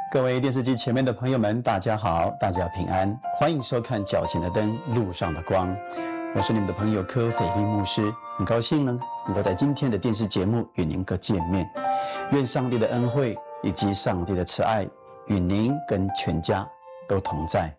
各位电视机前面的朋友们，大家好，大家平安，欢迎收看脚前的灯，路上的光。我是你们的朋友柯斐利牧师，很高兴呢，能够在今天的电视节目与您见面。愿上帝的恩惠以及上帝的慈爱与您跟全家都同在。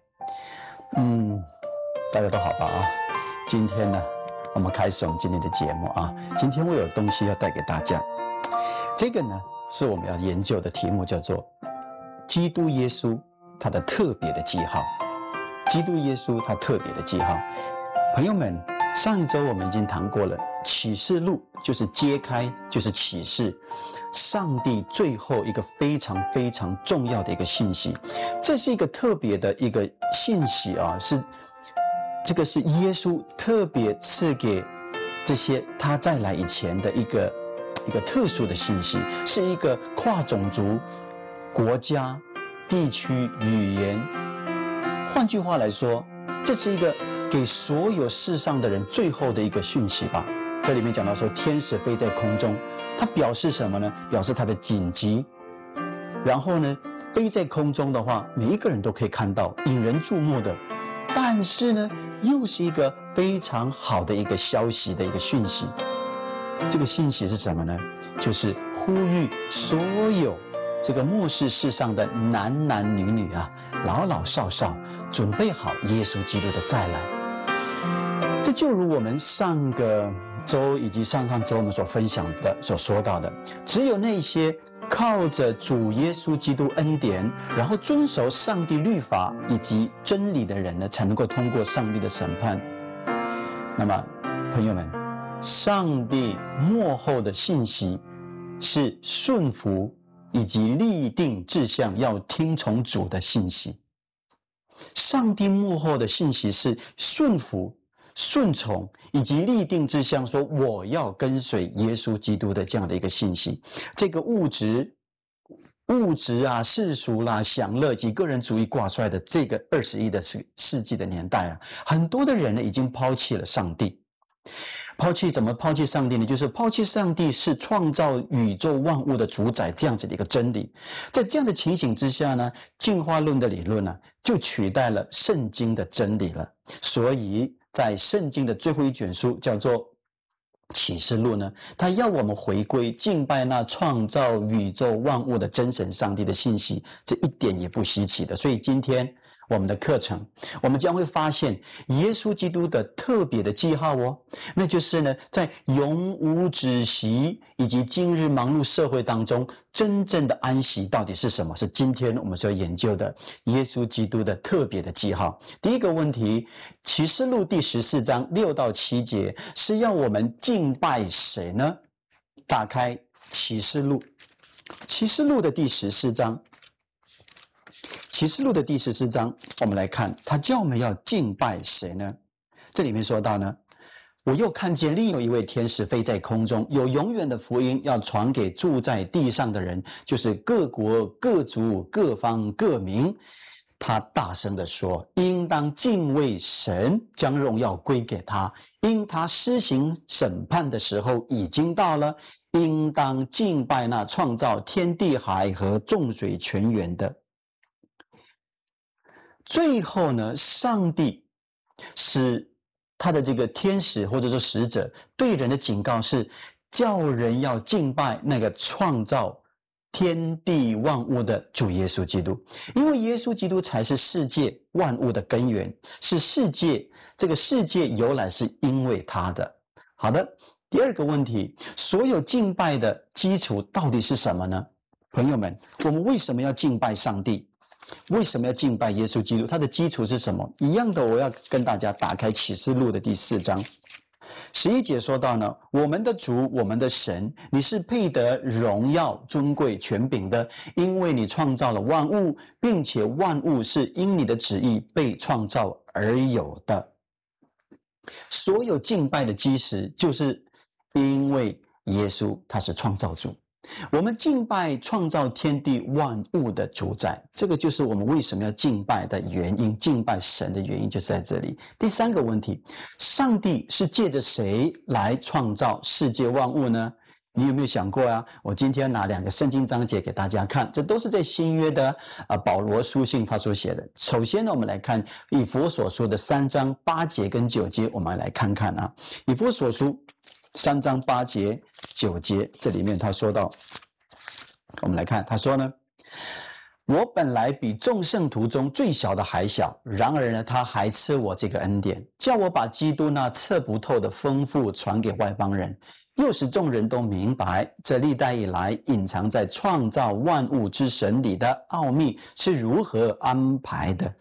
大家都好吧啊？今天呢，我们开始我们今天的节目啊。今天我有东西要带给大家，这个呢是我们要研究的题目，叫做基督耶稣他的特别的记号。基督耶稣他特别的记号，朋友们，上一周我们已经谈过了，启示录就是揭开，就是启示上帝最后一个非常非常重要的一个信息。这是一个特别的一个信息啊，这个是耶稣特别赐给这些他再来以前的一个特殊的信息，是一个跨种族、国家、地区、语言。换句话来说，这是一个给所有世上的人最后的一个讯息吧。这里面讲到说，天使飞在空中，它表示什么呢？表示它的紧急。然后呢，飞在空中的话，每一个人都可以看到，引人注目的。但是呢，又是一个非常好的一个消息的一个讯息。这个信息是什么呢？就是呼吁所有这个末世世上的男男女女啊，老老少少，准备好耶稣基督的再来。这就如我们上个周以及上上周我们所分享的、所说到的，只有那些靠着主耶稣基督恩典，然后遵守上帝律法以及真理的人呢，才能够通过上帝的审判。那么，朋友们，上帝末后的信息是顺服以及立定志向，要听从主的信息。上帝末后的信息是顺服、顺从以及立定志向，说我要跟随耶稣基督的这样的一个信息。这个物质啊、世俗啦、享乐及个人主义挂帅的这个21的世纪的年代啊，很多的人呢已经抛弃了上帝。怎么抛弃上帝呢？就是抛弃上帝是创造宇宙万物的主宰这样子的一个真理。在这样的情形之下呢，进化论的理论呢，就取代了圣经的真理了。所以在圣经的最后一卷书叫做启示录呢，他要我们回归敬拜那创造宇宙万物的真神上帝的信息，这一点也不稀奇的。所以今天我们的课程，我们将会发现耶稣基督的特别的记号哦，那就是呢，在永无止息以及今日忙碌社会当中，真正的安息到底是什么？是今天我们所研究的耶稣基督的特别的记号。第一个问题，启示录第14章6到7节是要我们敬拜谁呢？打开启示录的第14章。启示录的第14章，我们来看，他叫我们要敬拜谁呢？这里面说到呢，我又看见另有一位天使飞在空中，有永远的福音要传给住在地上的人，就是各国、各族、各方、各民。他大声地说，应当敬畏神，将荣耀归给他，因他施行审判的时候已经到了，应当敬拜那创造天地海和众水泉源的。最后呢，上帝使他的这个天使或者说使者对人的警告是，叫人要敬拜那个创造天地万物的主耶稣基督，因为耶稣基督才是世界万物的根源，是这个世界由来是因为他的。好的，第二个问题，所有敬拜的基础到底是什么呢？朋友们，我们为什么要敬拜上帝？为什么要敬拜耶稣基督？它的基础是什么？一样的，我要跟大家打开启示录的第4章11节说到呢，我们的主，我们的神，你是配得荣耀、尊贵、权柄的，因为你创造了万物，并且万物是因你的旨意被创造而有的。所有敬拜的基石就是因为耶稣他是创造主。我们敬拜创造天地万物的主宰，这个就是我们为什么要敬拜的原因，敬拜神的原因就是在这里。第三个问题，上帝是借着谁来创造世界万物呢？ 你有没有想过啊？我今天拿2个圣经章节给大家看，这都是在新约的保罗书信他所写的。首先呢，我们来看以弗所书的3章8节跟9节，我们来看看啊。以弗所书3章8节9节，这里面他说到，我们来看，他说呢，我本来比众圣徒中最小的还小，然而呢，他还赐我这个恩典，叫我把基督那测不透的丰富传给外邦人，又使众人都明白这历代以来隐藏在创造万物之神里的奥秘是如何安排的。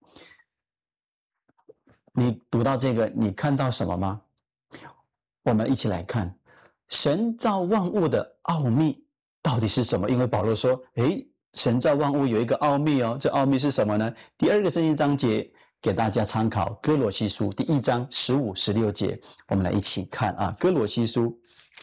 你读到这个，你看到什么吗？我们一起来看神造万物的奥秘到底是什么？因为保罗说，神造万物有一个奥秘哦，这奥秘是什么呢？第2个圣经章节给大家参考，哥罗西书第1章15、16节，我们来一起看啊。哥罗西书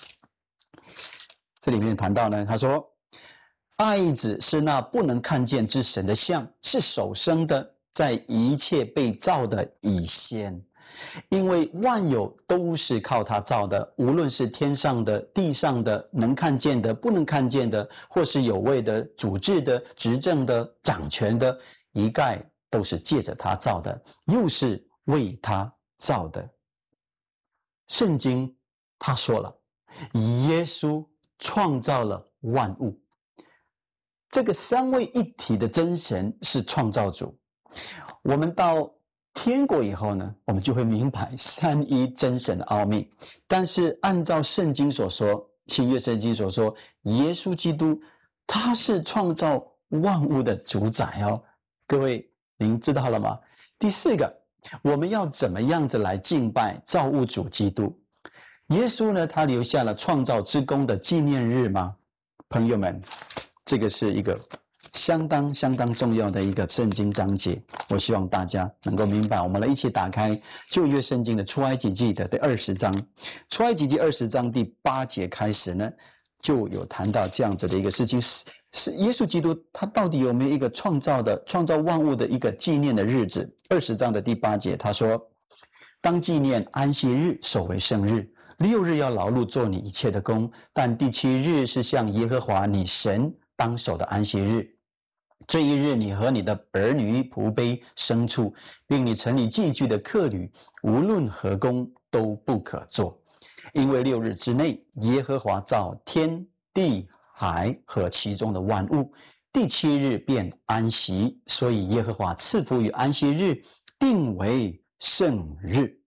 这里面谈到呢，他说，爱子是那不能看见之神的像，是首生的，在一切被造的以先。因为万有都是靠他造的，无论是天上的、地上的，能看见的、不能看见的，或是有位的、主治的、执政的、掌权的，一概都是借着他造的，又是为他造的。圣经他说了，耶稣创造了万物，这个三位一体的真神是创造主。我们到天国以后呢，我们就会明白三一真神的奥秘。但是按照圣经所说，新约圣经所说，耶稣基督他是创造万物的主宰哦。各位，您知道了吗？第4个，我们要怎么样子来敬拜造物主基督？耶稣呢，他留下了创造之功的纪念日吗？朋友们，这个是一个相当重要的一个圣经章节，我希望大家能够明白。我们来一起打开旧约圣经的出埃及记的第20章，出埃及记20章第8节开始呢，就有谈到这样子的一个事情，是耶稣基督他到底有没有一个创造万物的一个纪念的日子？20章的第8节他说，当纪念安息日，守为圣日，6日要劳碌做你一切的工，但第7日是向耶和华你神当守的安息日。这一日，你和你的儿女、仆婢、牲畜，并你城里寄居的客旅，无论何工都不可做，因为6日之内，耶和华造天地海和其中的万物，第7日便安息，所以耶和华赐福于安息日，定为圣日。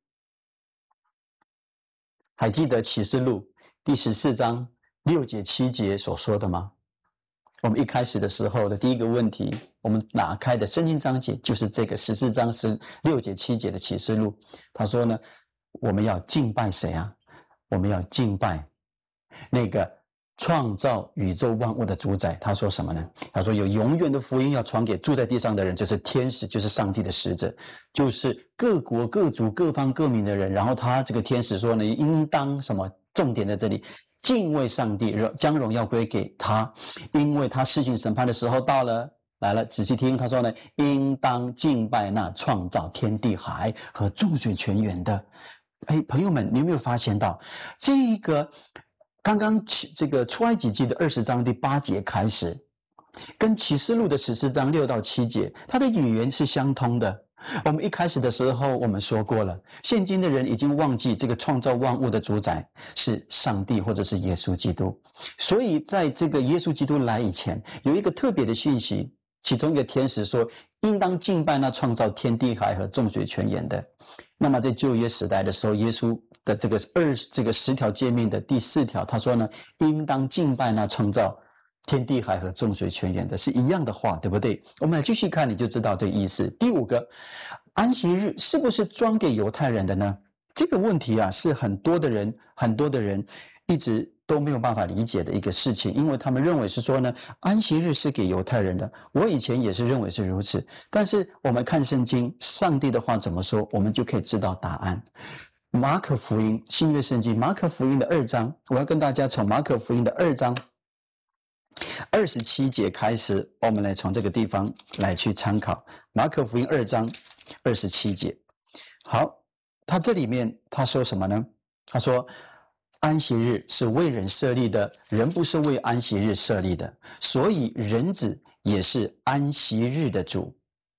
还记得启示录第14章6节7节所说的吗？我们一开始的时候的第一个问题，我们打开的圣经章节就是这个14章6节7节的启示录。他说呢，我们要敬拜谁啊？我们要敬拜那个创造宇宙万物的主宰。他说什么呢？他说有永远的福音要传给住在地上的人，就是天使，就是上帝的使者，就是各国各族各方各民的人。然后他这个天使说呢，应当什么？重点在这里，敬畏上帝，将荣耀归给他，因为他施行审判的时候到了。来了，仔细听，他说呢，应当敬拜那创造天地海和众水泉源的。朋友们，你有没有发现到这个刚刚这个出埃及记的20章第8节开始，跟启示录的14章6到7节，它的语言是相通的。我们一开始的时候我们说过了，现今的人已经忘记这个创造万物的主宰是上帝或者是耶稣基督，所以在这个耶稣基督来以前，有一个特别的讯息，其中一个天使说，应当敬拜那创造天地海和众水泉源的。那么在旧约时代的时候，耶稣的这个10条诫命的第4条，他说呢，应当敬拜那创造天地海和众水泉源的，是一样的话，对不对？我们来继续看，你就知道这个意思。第5个，安息日是不是专给犹太人的呢？这个问题啊，是很多的人一直都没有办法理解的一个事情，因为他们认为是说呢，安息日是给犹太人的。我以前也是认为是如此，但是我们看圣经，上帝的话怎么说，我们就可以知道答案。马可福音，新约圣经马可福音的2章，我要跟大家从马可福音的2章27节开始，我们来从这个地方来去参考马可福音2章27节。好，他这里面他说什么呢？他说安息日是为人设立的，人不是为安息日设立的，所以人子也是安息日的主。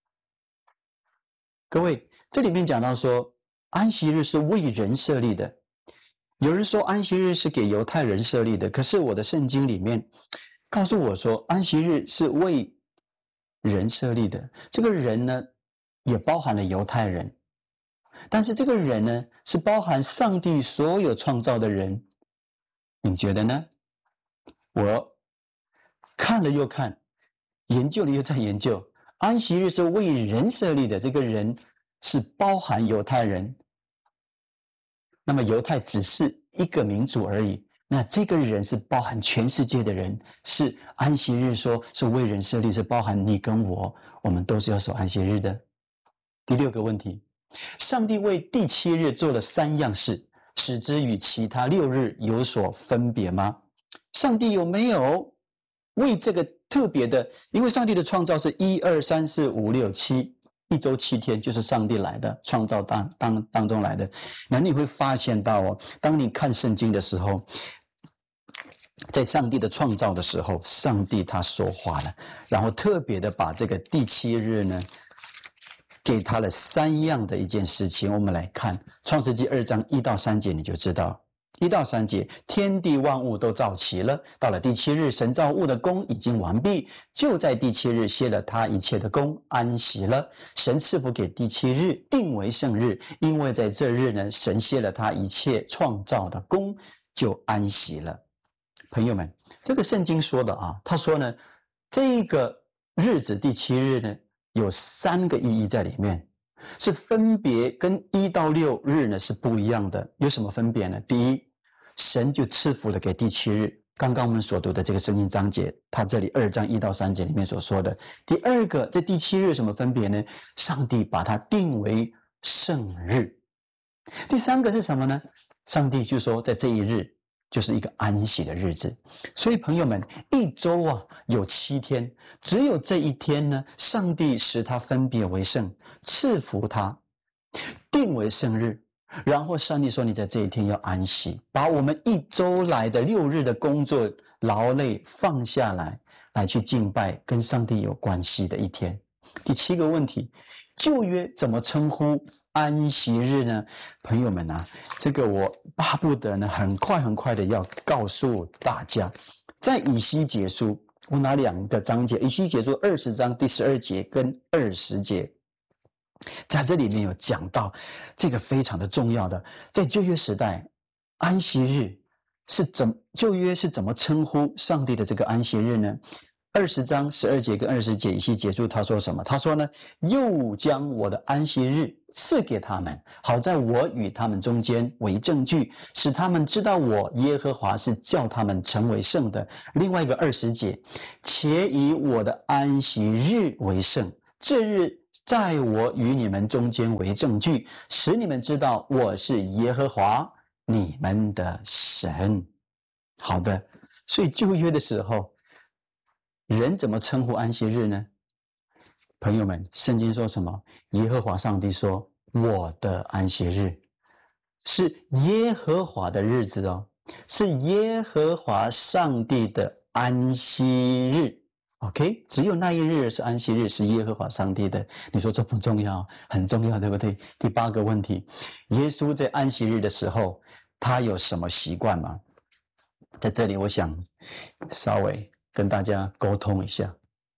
各位，这里面讲到说，安息日是为人设立的。有人说安息日是给犹太人设立的，可是我的圣经里面告诉我说，安息日是为人设立的。这个人呢，也包含了犹太人，但是这个人呢，是包含上帝所有创造的人。你觉得呢？我看了又看，研究了又再研究，安息日是为人设立的，这个人是包含犹太人。那么犹太只是一个民族而已，那这个人是包含全世界的人，是安息日说是为人设立，是包含你跟我，我们都是要守安息日的。第六个问题，上帝为第7日做了3样事，使之与其他6日有所分别吗？上帝有没有为这个特别的，因为上帝的创造是1、2、3、4、5、6、7，一周7天，就是上帝来的创造当中来的。那你会发现到哦，当你看圣经的时候，在上帝的创造的时候，上帝他说话了，然后特别的把这个第7日呢，给他了3样的一件事情。我们来看创世纪2章1到3节，你就知道。1到3节，天地万物都造齐了。到了第7日，神造物的工已经完毕，就在第7日歇了他一切的工，安息了。神赐福给第7日，定为圣日，因为在这日呢，神歇了他一切创造的工，就安息了。朋友们，这个圣经说的啊，他说呢，这个日子第7日呢，有3个意义在里面。是分别跟1到6日呢是不一样的。有什么分别呢？第一，神就赐福了给第7日，刚刚我们所读的这个圣经章节，他这里2章1到3节里面所说的。第二个，这第7日有什么分别呢？上帝把它定为圣日。第三个是什么呢？上帝就说在这一日就是一个安息的日子。所以朋友们，一周啊有7天，只有这一天呢，上帝使它分别为圣，赐福它，定为圣日。然后上帝说你在这一天要安息，把我们一周来的6日的工作劳累放下来，来去敬拜跟上帝有关系的一天。第7个问题，旧约怎么称呼安息日呢？朋友们啊，这个我巴不得呢很快的要告诉大家。在以西结书，我拿2个章节，以西结书20章第12节跟20节，在这里面有讲到这个非常的重要的。在旧约时代，安息日旧约是怎么称呼上帝的这个安息日呢？20章12节跟20节以西结书他说什么？他说呢，又将我的安息日赐给他们，好在我与他们中间为证据，使他们知道我耶和华是叫他们成为圣的。另外一个20节，且以我的安息日为圣，这日在我与你们中间为证据，使你们知道我是耶和华你们的神。好的，所以旧约的时候，人怎么称呼安息日呢？朋友们，圣经说什么？耶和华上帝说，我的安息日是耶和华的日子哦，是耶和华上帝的安息日。OK， 只有那一日是安息日，是耶和华上帝的。你说重不重要？很重要，对不对？第8个问题，耶稣在安息日的时候，他有什么习惯吗？在这里，我想稍微跟大家沟通一下。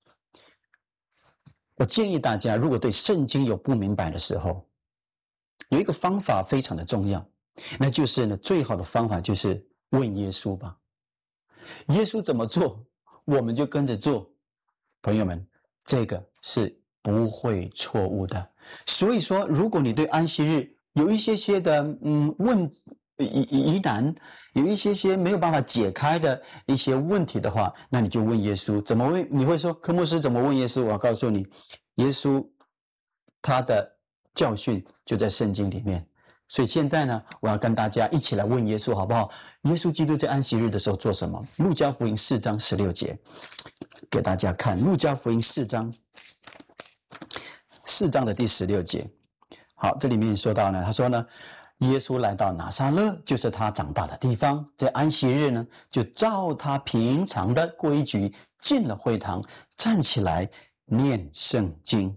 我建议大家，如果对圣经有不明白的时候，有一个方法非常的重要，那就是呢，最好的方法就是问耶稣吧。耶稣怎么做，我们就跟着做。朋友们，这个是不会错误的。所以说，如果你对安息日有一些的疑难，有一些没有办法解开的一些问题的话，那你就问耶稣。怎么问？你会说，科牧师怎么问耶稣？我要告诉你，耶稣他的教训就在圣经里面。所以现在呢，我要跟大家一起来问耶稣，好不好？耶稣基督在安息日的时候做什么？路加福音4章16节，给大家看。路加福音4章的第16节。好，这里面说到呢，他说呢， 耶稣来到拿撒勒，就是他长大的地方。在安息日呢，就照他平常的规矩进了会堂，站起来念圣经。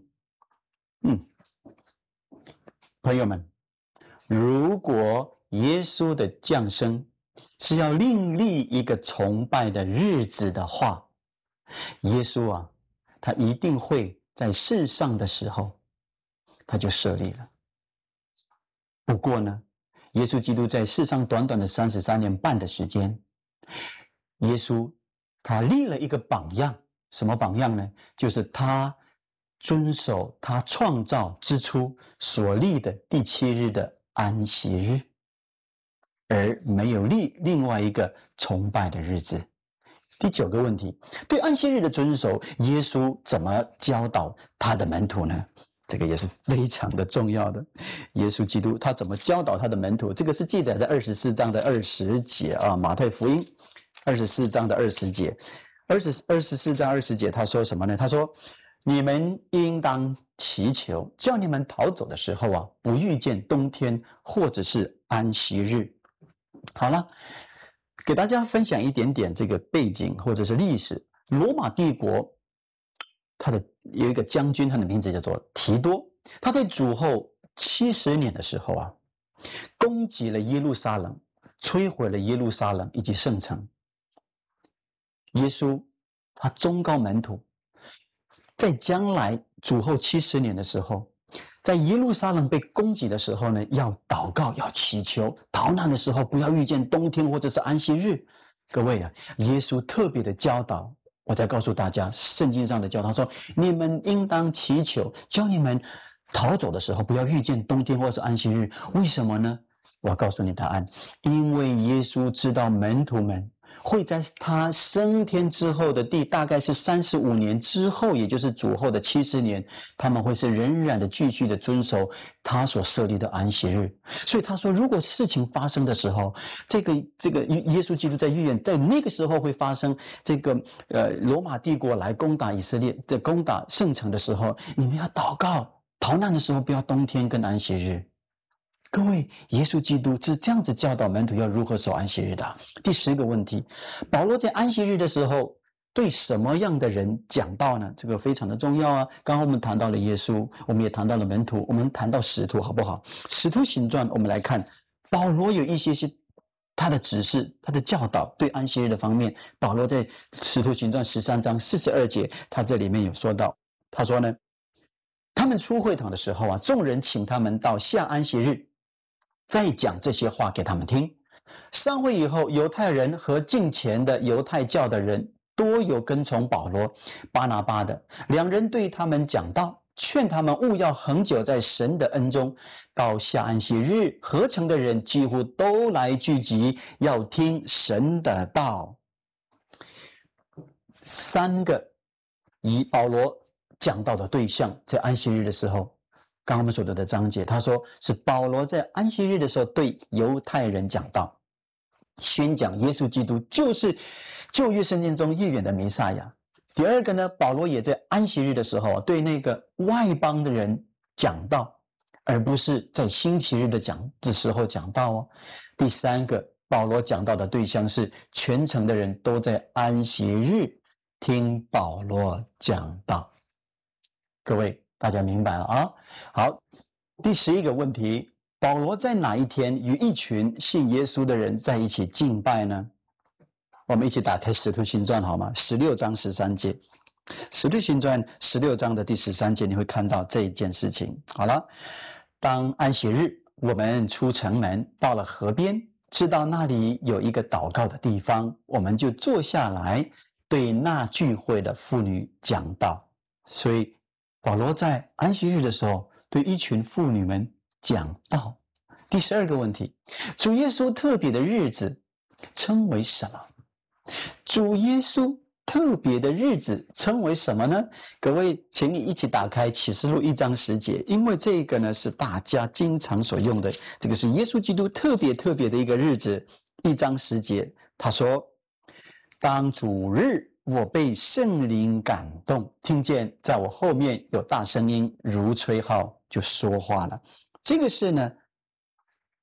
朋友们，如果耶稣的降生是要另立一个崇拜的日子的话，耶稣啊，他一定会在世上的时候，他就设立了。不过呢，耶稣基督在世上短短的33年半的时间，耶稣他立了一个榜样。什么榜样呢？就是他遵守他创造之初所立的第7日的安息日，而没有立另外一个崇拜的日子。第9个问题，对安息日的遵守，耶稣怎么教导他的门徒呢？这个也是非常的重要的。耶稣基督他怎么教导他的门徒？这个是记载在24章的20节啊，马太福音24章的20节。24章20节他说什么呢？他说：你们应当祈求，叫你们逃走的时候啊，不遇见冬天或者是安息日。好了，给大家分享一点点这个背景或者是历史。罗马帝国他的有一个将军，他的名字叫做提多，他在主后70年的时候啊，攻击了耶路撒冷，摧毁了耶路撒冷以及圣城。耶稣他忠告门徒，在将来主后70年的时候，在耶路撒冷被攻击的时候呢，要祷告，要祈求，逃难的时候不要遇见冬天或者是安息日。各位啊，耶稣特别的教导，我再告诉大家圣经上的教导说，你们应当祈求，叫你们逃走的时候不要遇见冬天或是安息日。为什么呢？我要告诉你答案，因为耶稣知道门徒们会在他升天之后的大概是35年之后，也就是主后的70年，他们会是仍然的继续的遵守他所设立的安息日。所以他说，如果事情发生的时候，这个耶稣基督在预言，在那个时候会发生这个罗马帝国来攻打以色列的攻打圣城的时候，你们要祷告，逃难的时候不要冬天跟安息日。各位，耶稣基督是这样子教导门徒要如何守安息日的。第10个问题，保罗在安息日的时候对什么样的人讲道呢？这个非常的重要啊。刚刚我们谈到了耶稣，我们也谈到了门徒，我们谈到使徒好不好？使徒行传我们来看，保罗有一些他的指示，他的教导对安息日的方面，保罗在使徒行传13章42节，他这里面有说到，他说呢，他们出会堂的时候啊，众人请他们到下安息日，再讲这些话给他们听。上会以后，犹太人和近前的犹太教的人多有跟从保罗、巴拿巴的，两人对他们讲道，劝他们务要恒久在神的恩中。到下安息日，合城的人几乎都来聚集，要听神的道。3个以保罗讲道的对象，在安息日的时候，刚刚我们所读的章节，他说是保罗在安息日的时候对犹太人讲道，宣讲耶稣基督就是旧约圣经中预言的弥赛亚。第2个呢，保罗也在安息日的时候对那个外邦的人讲道，而不是在星期日的时候讲道哦。第3个，保罗讲道的对象是全城的人都在安息日听保罗讲道。各位大家明白了啊？好，第11个问题，保罗在哪一天与一群信耶稣的人在一起敬拜呢？我们一起打开使徒行传好吗？16章13节，使徒行传16章的第13节，你会看到这一件事情。好了，当安息日，我们出城门，到了河边，知道那里有一个祷告的地方，我们就坐下来，对那聚会的妇女讲道。所以保罗在安息日的时候对一群妇女们讲道。第12个问题，主耶稣特别的日子称为什么？主耶稣特别的日子称为什么呢？各位请你一起打开启示录1章10节，因为这个呢是大家经常所用的，这个是耶稣基督特别的一个日子。1章10节他说，当主日，我被圣灵感动，听见在我后面有大声音如吹号，就说话了。这个是呢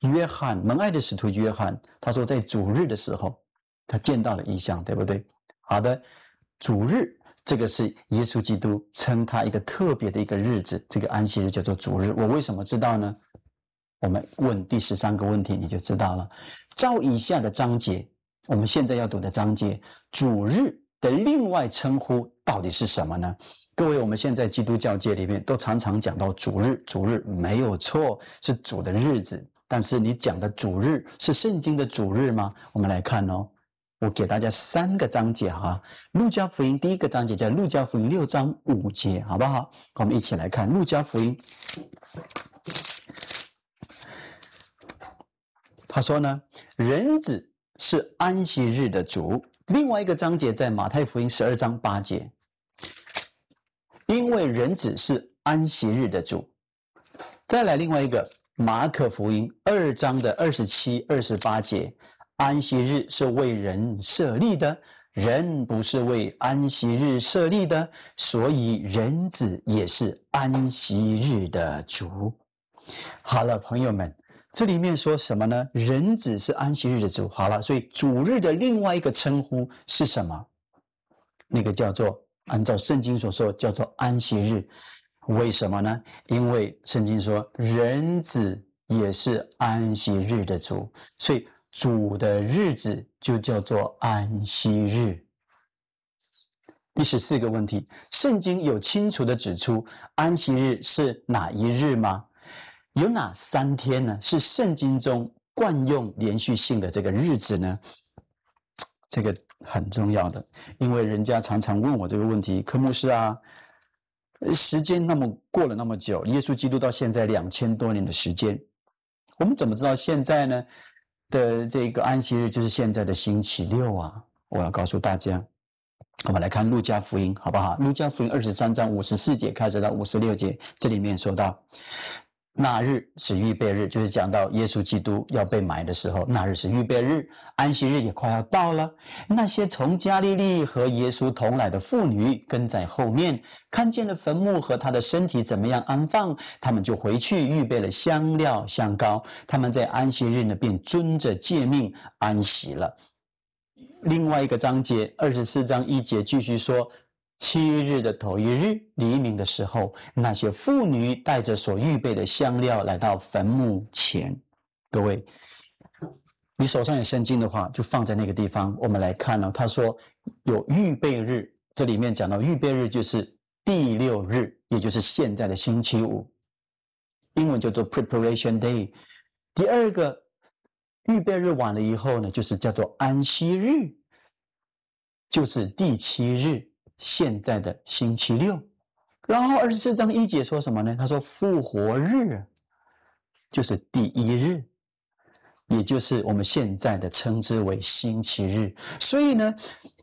约翰，蒙爱的使徒约翰，他说在主日的时候，他见到了异象，对不对？好的，主日这个是耶稣基督称他一个特别的一个日子，这个安息日叫做主日。我为什么知道呢？我们问第13个问题你就知道了。照以下的章节，我们现在要读的章节，主日的另外称呼到底是什么呢？各位，我们现在基督教界里面都常常讲到主日，主日没有错，是主的日子。但是你讲的主日是圣经的主日吗？我们来看哦，我给大家3个章节哈。路加福音第一个章节叫路加福音6章5节，好不好？我们一起来看路加福音。他说呢，人子是安息日的主。另外一个章节在马太福音12章8节，因为人子是安息日的主。再来另外一个马可福音2章的27、28节，安息日是为人设立的，人不是为安息日设立的，所以人子也是安息日的主。好了，朋友们，这里面说什么呢？人子是安息日的主。好了，所以主日的另外一个称呼是什么？那个叫做，按照圣经所说，叫做安息日。为什么呢？因为圣经说人子也是安息日的主，所以主的日子就叫做安息日。第14个问题，圣经有清楚的指出安息日是哪一日吗？有哪3天呢？是圣经中惯用连续性的这个日子呢？这个很重要的，因为人家常常问我这个问题，柯牧师啊，时间过了那么久，耶稣基督到现在2000多年的时间，我们怎么知道现在呢的这个安息日就是现在的星期六啊？我要告诉大家，我们来看路加福音好不好？路加福音23章54节开始到56节，这里面说到，那日是预备日，就是讲到耶稣基督要被埋的时候，那日是预备日，安息日也快要到了。那些从加利利和耶稣同来的妇女跟在后面，看见了坟墓和他的身体怎么样安放，他们就回去预备了香料香膏，他们在安息日呢便遵着诫命安息了。另外一个章节24章1节继续说，7日的头一日黎明的时候，那些妇女带着所预备的香料来到坟墓前。各位，你手上有圣经的话就放在那个地方，我们来看了，他说有预备日，这里面讲到预备日就是第6日，也就是现在的星期5，英文叫做 preparation day。 第二个预备日完了以后呢，就是叫做安息日，就是第7日，现在的星期6。然后24章1节说什么呢？他说复活日就是第1日，也就是我们现在的称之为星期日。所以呢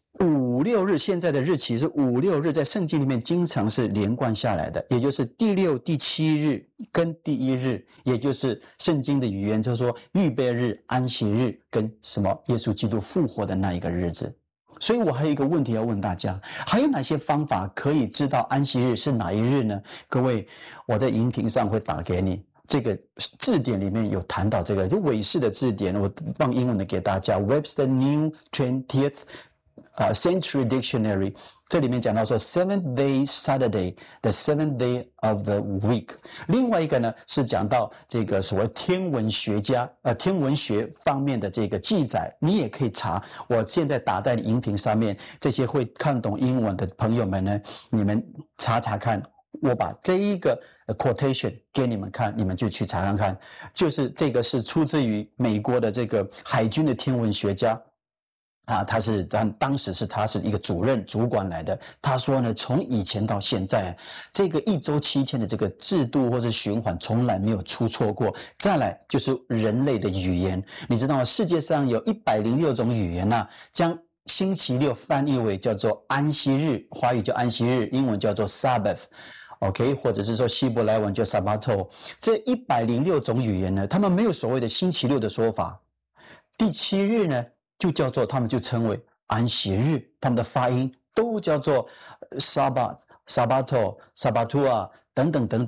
5、6日现在的日期是5、6日，在圣经里面经常是连贯下来的，也就是第6、第7日跟第1日，也就是圣经的语言就是说预备日、安息日跟什么耶稣基督复活的那一个日子。所以我还有一个问题要问大家，还有哪些方法可以知道安息日是哪一日呢？各位，我在荧屏上会打给你，这个字典里面有谈到这个，就韦氏的字典，我放英文的给大家 ，Webster New 20th Century Dictionary， 这里面讲到说 Seventh Day Saturday, the seventh day of the week。 另外一个呢是讲到这个所谓天文学方面的这个记载，你也可以查，我现在打在荧屏上面，这些会看懂英文的朋友们呢，你们查查看，我把这一个 quotation 给你们看，你们就去查看看，就是这个是出自于美国的这个海军的天文学家啊，当时他是一个主管来的。他说呢，从以前到现在，这个1周7天的这个制度或者循环从来没有出错过。再来就是人类的语言，你知道吗？世界上有106种语言啊，将星期六翻译为叫做安息日，华语叫安息日，英文叫做 Sabbath。OK， 或者是说希伯来文叫 Sabbato， 这106种语言呢，他们没有所谓的星期六的说法。第7日呢，就叫做他们就称为安息日，他们的发音都叫做 Sabbath、Sabbato、Sabbatua 等等等等的。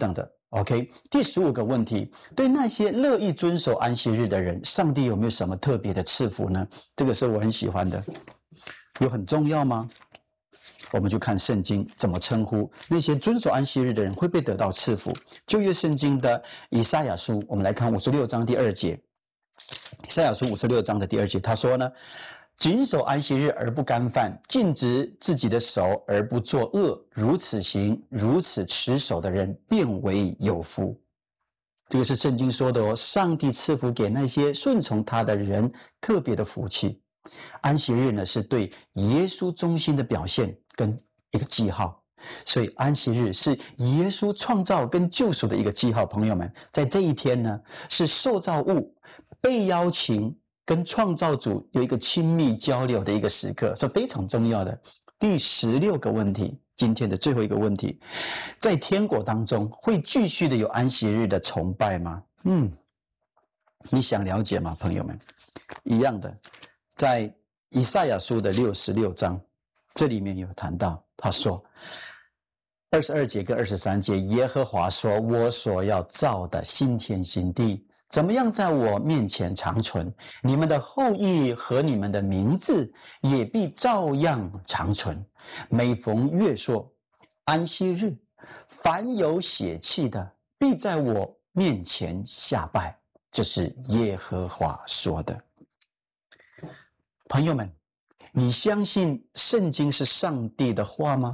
OK， 第15个问题，对那些乐意遵守安息日的人，上帝有没有什么特别的赐福呢？这个是我很喜欢的，有很重要吗？我们就看圣经怎么称呼那些遵守安息日的人会被得到赐福。旧约圣经的以赛亚书，我们来看56章第2节。以赛亚书56章的第2节，他说呢，谨守安息日而不干犯，禁止自己的手而不作恶，如此行，如此持守的人，便为有福。这个是圣经说的哦，上帝赐福给那些顺从他的人特别的福气。安息日呢，是对耶稣忠心的表现跟一个记号，所以安息日是耶稣创造跟救赎的一个记号。朋友们，在这一天呢，是受造物被邀请跟创造主有一个亲密交流的一个时刻，是非常重要的。第16个问题，今天的最后一个问题，在天国当中会继续的有安息日的崇拜吗？你想了解吗，朋友们？一样的，在以赛亚书的66章，这里面有谈到，他说22节跟23节，耶和华说，我所要造的新天新地，怎么样在我面前长存？你们的后裔和你们的名字也必照样长存。每逢月朔、安息日，凡有血气的，必在我面前下拜。这是耶和华说的。朋友们，你相信圣经是上帝的话吗？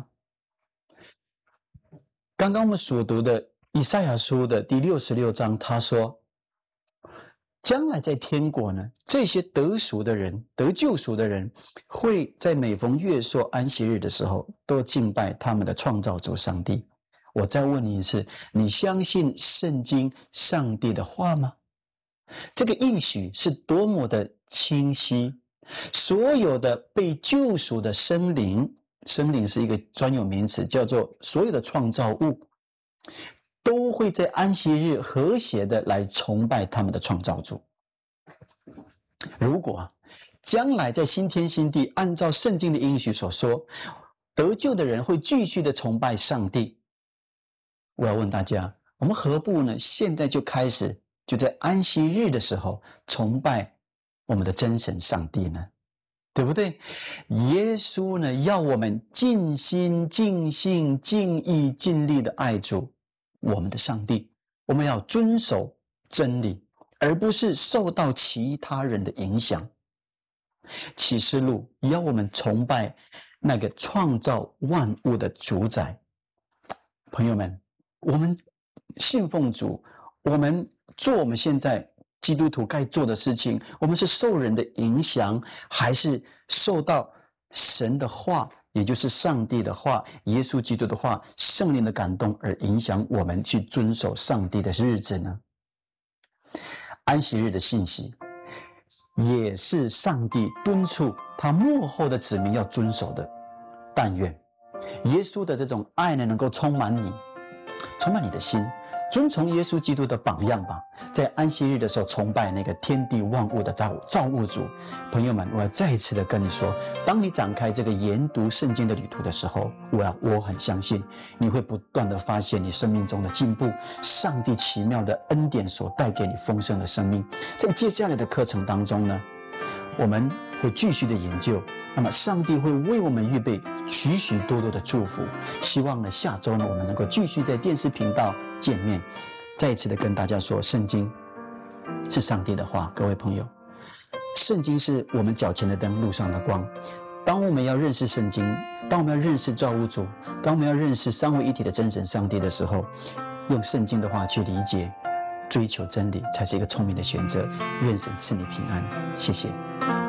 刚刚我们所读的以赛亚书的第66章，他说，将来在天国呢，这些得赎的人、得救赎的人，会在每逢月朔、安息日的时候，都敬拜他们的创造主上帝。我再问你一次，你相信圣经上帝的话吗？这个应许是多么的清晰，所有的被救赎的生灵，生灵是一个专有名词，叫做所有的创造物，都会在安息日和谐的来崇拜他们的创造主。如果将来在新天新地，按照圣经的应许所说，得救的人会继续的崇拜上帝，我要问大家，我们何不呢现在就开始，就在安息日的时候崇拜我们的真神上帝呢？对不对？耶稣呢要我们尽心尽性尽意尽力的爱主我们的上帝，我们要遵守真理，而不是受到其他人的影响。启示录要我们崇拜那个创造万物的主宰。朋友们，我们信奉主，我们做我们现在基督徒该做的事情，我们是受人的影响，还是受到神的话，也就是上帝的话，耶稣基督的话，圣灵的感动而影响我们去遵守上帝的日子呢？安息日的信息也是上帝敦促他末后的子民要遵守的。但愿耶稣的这种爱呢，能够充满你的心，遵从耶稣基督的榜样吧，在安息日的时候崇拜那个天地万物的造物主。朋友们，我要再一次的跟你说，当你展开这个研读圣经的旅途的时候，我很相信你会不断的发现你生命中的进步，上帝奇妙的恩典所带给你丰盛的生命。在接下来的课程当中呢，我们会继续的研究，那么上帝会为我们预备许许多多的祝福。希望呢下周呢我们能够继续在电视频道见面，再一次的跟大家说，圣经是上帝的话。各位朋友，圣经是我们脚前的灯，路上的光。当我们要认识圣经，当我们要认识造物主，当我们要认识三位一体的真神上帝的时候，用圣经的话去理解追求真理，才是一个聪明的选择。愿神赐你平安，谢谢。